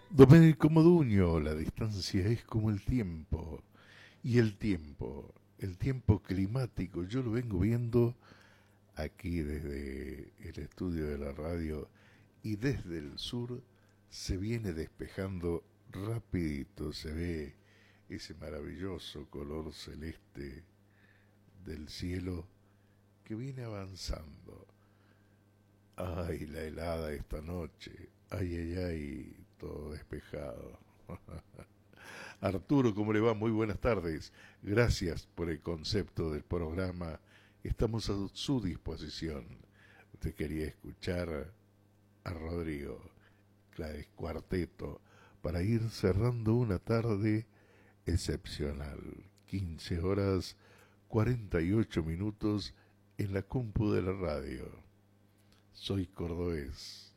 Domenico Modugno, la distancia es como el tiempo. Y el tiempo climático, yo lo vengo viendo aquí desde el estudio de la radio y desde el sur se viene despejando rapidito, se ve ese maravilloso color celeste del cielo que viene avanzando. Ay, la helada esta noche, ay, ay, ay, todo despejado. Arturo, ¿cómo le va? Muy buenas tardes. Gracias por el concepto del programa. Estamos a su disposición. Usted quería escuchar a Rodrigo, Claves Cuarteto, para ir cerrando una tarde excepcional. 15 horas 48 minutos en la compu de la radio. Soy cordobés.